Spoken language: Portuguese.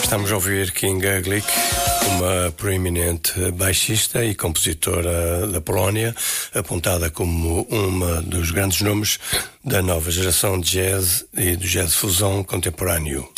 Estamos a ouvir Kinga Glick, uma proeminente baixista e compositora da Polónia, apontada como uma dos grandes nomes da nova geração de jazz e do jazz fusão contemporâneo.